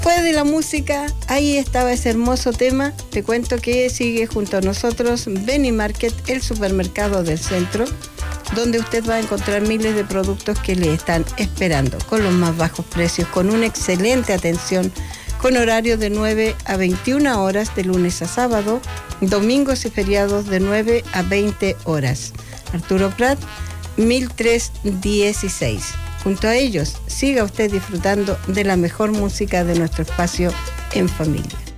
Después de la música, ahí estaba ese hermoso tema. Te cuento que sigue junto a nosotros Beni Market, el supermercado del centro, donde usted va a encontrar miles de productos que le están esperando, con los más bajos precios, con una excelente atención, con horario de 9 a 21 horas de lunes a sábado, domingos y feriados de 9 a 20 horas. Arturo Prat, 1316. Junto a ellos, siga usted disfrutando de la mejor música de nuestro espacio en familia.